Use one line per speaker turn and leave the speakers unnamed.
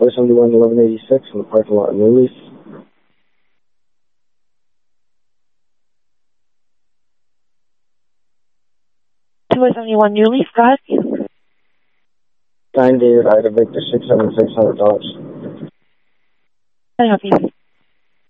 471 1186 in the parking lot in New Leaf.
$271 New Leaf, go ahead.
Signed David Ida Victor $67600.
Can I help you?